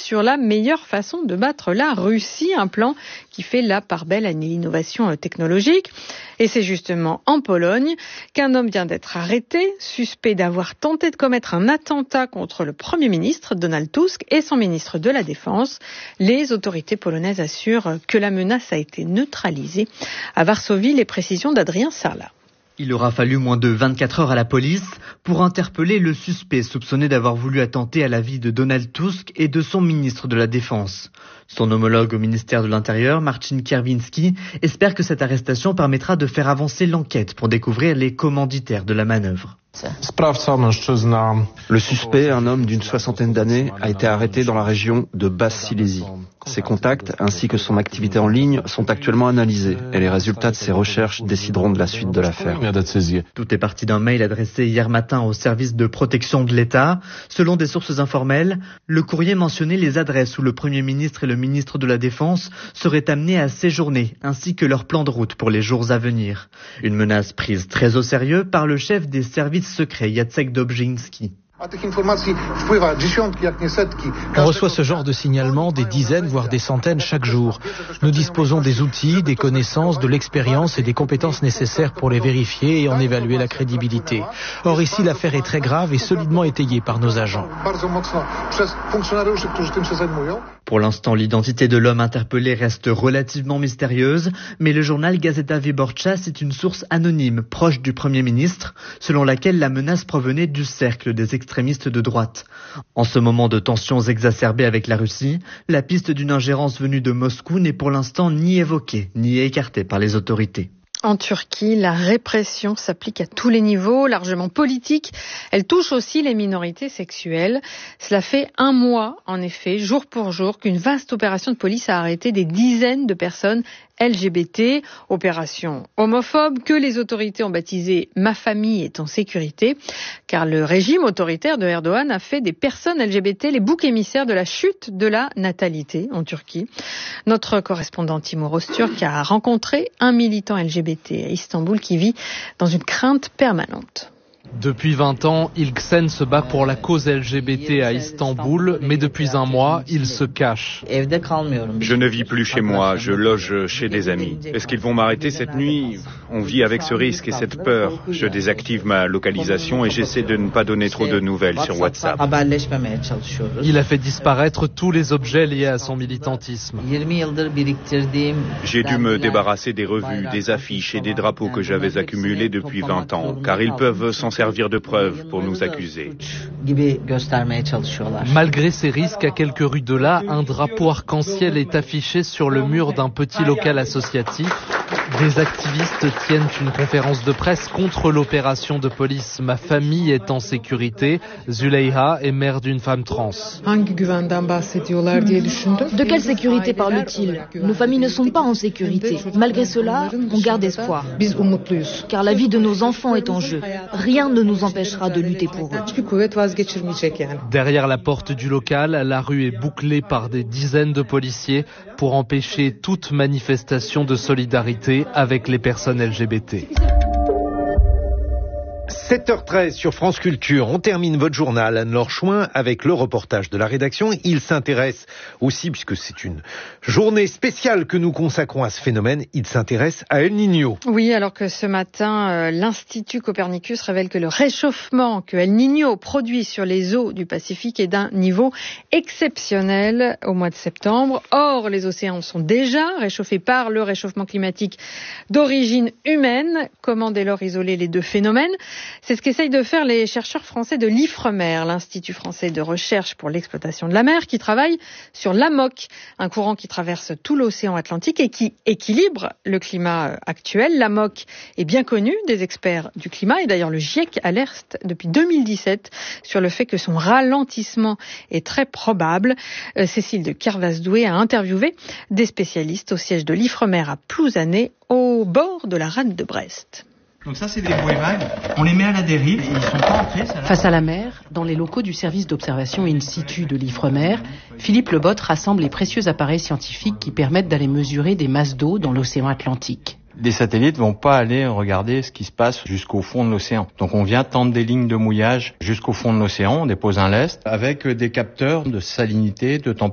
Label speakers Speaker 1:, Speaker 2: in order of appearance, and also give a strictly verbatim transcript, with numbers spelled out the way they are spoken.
Speaker 1: sur la meilleure façon de battre la Russie, un plan qui fait la part belle à l'innovation technologique. Et c'est justement en Pologne qu'un homme vient d'être arrêté, suspect d'avoir tenté de commettre un attentat contre le Premier ministre Donald Tusk et son ministre de la Défense. Les autorités polonaises assurent que la menace a été neutralisée. À Varsovie, les précisions d'Adrien Sarlat.
Speaker 2: Il aura fallu moins de vingt-quatre heures à la police pour interpeller le suspect soupçonné d'avoir voulu attenter à la vie de Donald Tusk et de son ministre de la Défense. Son homologue au ministère de l'Intérieur, Marcin Kierwiński, espère que cette arrestation permettra de faire avancer l'enquête pour découvrir les commanditaires de la manœuvre.
Speaker 3: Le suspect, un homme d'une soixantaine d'années, a été arrêté dans la région de Basse-Silésie. Ses contacts ainsi que son activité en ligne sont actuellement analysés et les résultats de ses recherches décideront de la suite de l'affaire.
Speaker 2: Tout est parti d'un mail adressé hier matin au service de protection de l'État. Selon des sources informelles, le courrier mentionnait les adresses où le Premier ministre et le ministre de la Défense seraient amenés à séjourner, ainsi que leur plan de route pour les jours à venir. Une menace prise très au sérieux par le chef des services secrets, Jacek Dobrzyński.
Speaker 4: On reçoit ce genre de signalement des dizaines, voire des centaines chaque jour. Nous disposons des outils, des connaissances, de l'expérience et des compétences nécessaires pour les vérifier et en évaluer la crédibilité. Or ici, l'affaire est très grave et solidement étayée par nos agents.
Speaker 2: Pour l'instant, l'identité de l'homme interpellé reste relativement mystérieuse, mais le journal Gazeta Wyborcza cite une source anonyme proche du Premier ministre, selon laquelle la menace provenait du cercle des extrémistes de droite. En ce moment de tensions exacerbées avec la Russie, la piste d'une ingérence venue de Moscou n'est pour l'instant ni évoquée, ni écartée par les autorités.
Speaker 1: En Turquie, la répression s'applique à tous les niveaux, largement politique. Elle touche aussi les minorités sexuelles. Cela fait un mois, en effet, jour pour jour, qu'une vaste opération de police a arrêté des dizaines de personnes L G B T, opération homophobe que les autorités ont baptisée « Ma famille est en sécurité », car le régime autoritaire de Erdogan a fait des personnes L G B T les boucs émissaires de la chute de la natalité en Turquie. Notre correspondant Timur Öztürk a rencontré un militant L G B T à Istanbul qui vit dans une crainte permanente.
Speaker 5: Depuis vingt ans, İlksen se bat pour la cause L G B T à Istanbul, mais depuis un mois, il se cache.
Speaker 6: Je ne vis plus chez moi, je loge chez des amis. Est-ce qu'ils vont m'arrêter cette nuit? On vit avec ce risque et cette peur. Je désactive ma localisation et j'essaie de ne pas donner trop de nouvelles sur WhatsApp.
Speaker 5: Il a fait disparaître tous les objets liés à son militantisme.
Speaker 6: J'ai dû me débarrasser des revues, des affiches et des drapeaux que j'avais accumulés depuis vingt ans, car ils peuvent s'en servir de preuve pour nous accuser.
Speaker 5: Malgré ces risques, à quelques rues de là, un drapeau arc-en-ciel est affiché sur le mur d'un petit local associatif. Des activistes tiennent une conférence de presse contre l'opération de police. Ma famille est en sécurité. Züleyha est mère d'une femme trans.
Speaker 7: De quelle sécurité parle-t-il? Nos familles ne sont pas en sécurité. Malgré cela, on garde espoir. Car la vie de nos enfants est en jeu. Rien ne nous empêchera de lutter pour eux.
Speaker 5: Derrière la porte du local, la rue est bouclée par des dizaines de policiers pour empêcher toute manifestation de solidarité avec les personnes L G B T.
Speaker 8: sept heures treize sur France Culture, on termine votre journal Anne-Laure Chouin avec le reportage de la rédaction. Il s'intéresse aussi, puisque c'est une journée spéciale que nous consacrons à ce phénomène, il s'intéresse à El Niño.
Speaker 1: Oui, alors que ce matin, euh, l'Institut Copernicus révèle que le réchauffement que El Niño produit sur les eaux du Pacifique est d'un niveau exceptionnel au mois de septembre. Or, les océans sont déjà réchauffés par le réchauffement climatique d'origine humaine. Comment dès lors isoler les deux phénomènes ? C'est ce qu'essayent de faire les chercheurs français de l'Ifremer, l'Institut français de recherche pour l'exploitation de la mer, qui travaille sur l'A M O C, un courant qui traverse tout l'océan Atlantique et qui équilibre le climat actuel. L'A M O C est bien connu des experts du climat et d'ailleurs le GIEC alerte depuis deux mille dix-sept sur le fait que son ralentissement est très probable. Euh, Cécile de Kervasdoué a interviewé des spécialistes au siège de l'Ifremer à Plouzané, au bord de la rade de Brest.
Speaker 9: Donc ça, c'est des buoys vagues. On les met à la dérive et ils sont pas entrés. Ça,
Speaker 10: Face à la mer, dans les locaux du service d'observation in situ de l'Ifremer, Philippe Lebotte rassemble les précieux appareils scientifiques qui permettent d'aller mesurer des masses d'eau dans l'océan Atlantique.
Speaker 11: Les satellites vont pas aller regarder ce qui se passe jusqu'au fond de l'océan. Donc on vient tendre des lignes de mouillage jusqu'au fond de l'océan, on dépose un lest avec des capteurs de salinité, de température.